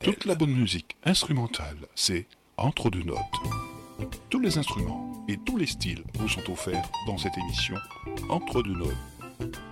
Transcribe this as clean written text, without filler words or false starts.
Toute la bonne musique instrumentale, c'est Entre deux notes. Tous les instruments et tous les styles vous sont offerts dans cette émission Entre deux notes.